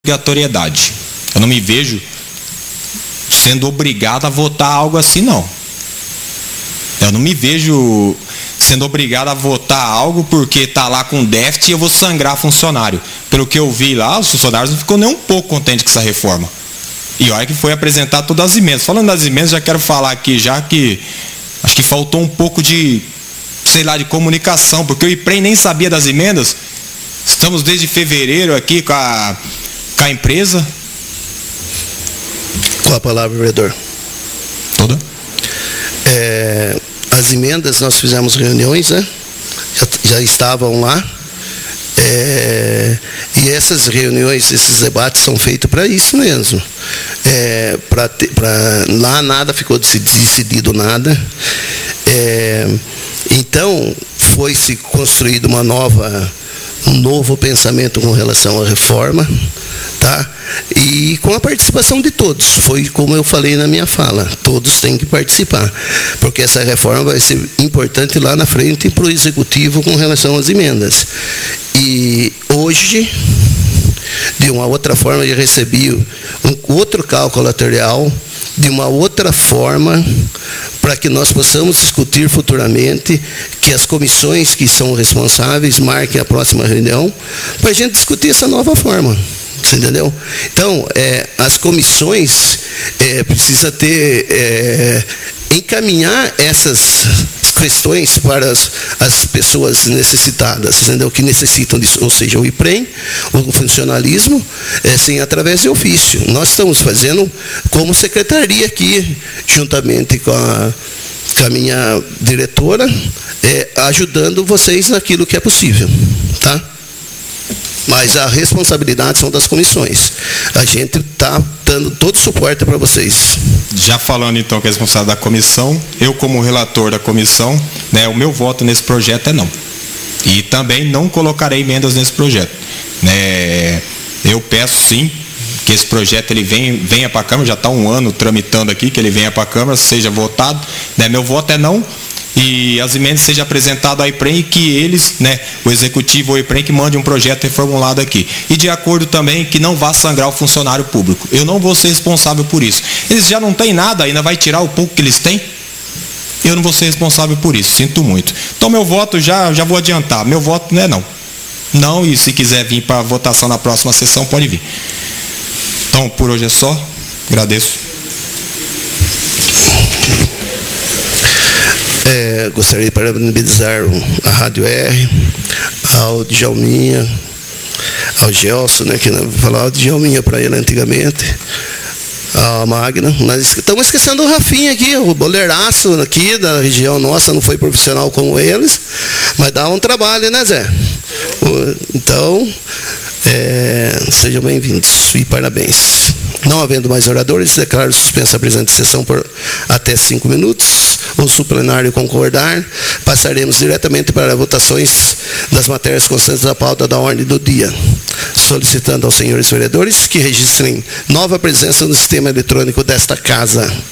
obrigatoriedade. Eu não me vejo sendo obrigado a votar algo assim, não. Eu não me vejo sendo obrigado a votar algo porque está lá com déficit e eu vou sangrar funcionário. Pelo que eu vi lá, os funcionários não ficou nem um pouco contentes com essa reforma. E olha que foi apresentar todas as emendas. Falando das emendas, já quero falar aqui já que acho que faltou um pouco de, sei lá, de comunicação, porque o IPREM nem sabia das emendas. Estamos desde fevereiro aqui com a empresa. Com a palavra, vereador. Toda? As emendas, nós fizemos reuniões, né? Já estavam lá. E essas reuniões, esses debates são feitos para isso mesmo. Lá nada ficou decidido, nada. Então, foi-se construído um novo pensamento com relação à reforma, tá? E com a participação de todos, foi como eu falei na minha fala, todos têm que participar, porque essa reforma vai ser importante lá na frente para o Executivo com relação às emendas. E hoje, de uma outra forma, eu recebi um outro cálculo atuarial, de uma outra forma, para que nós possamos discutir futuramente, que as comissões que são responsáveis marquem a próxima reunião, para a gente discutir essa nova forma. Você entendeu? Então, as comissões precisam encaminhar essas questões para as pessoas necessitadas, entendeu? Que necessitam disso, ou seja, o IPREM, o funcionalismo, através de ofício. Nós estamos fazendo como secretaria aqui, juntamente com a minha diretora, ajudando vocês naquilo que é possível, tá? Mas a responsabilidade são das comissões. A gente está dando todo o suporte para vocês. Já falando então que é responsável da comissão, eu como relator da comissão, né, o meu voto nesse projeto é não. E também não colocarei emendas nesse projeto. Eu peço sim que esse projeto ele venha para a Câmara, já está um ano tramitando aqui, que ele venha para a Câmara, seja votado. Meu voto é não. E as emendas sejam apresentadas ao IPREM e que eles, o Executivo ou o IPREM, que mande um projeto reformulado aqui. E de acordo também que não vá sangrar o funcionário público. Eu não vou ser responsável por isso. Eles já não têm nada, ainda vai tirar o pouco que eles têm? Eu não vou ser responsável por isso, sinto muito. Então meu voto, já vou adiantar, meu voto não é não. Não, e se quiser vir para a votação na próxima sessão, pode vir. Então, por hoje é só. Agradeço. Gostaria de parabenizar a Rádio R, ao Djalminha, ao Gelson, que eu falava de Djalminha para ele antigamente, a Magna. Nós estamos esquecendo o Rafinha aqui, o boleiraço aqui da região nossa, não foi profissional como eles, mas dá um trabalho, né, Zé? Então, sejam bem-vindos e parabéns. Não havendo mais oradores, declaro suspensa a presente sessão por até 5 minutos. Ou se o plenário concordar, passaremos diretamente para votações das matérias constantes da pauta da ordem do dia, solicitando aos senhores vereadores que registrem nova presença no sistema eletrônico desta casa.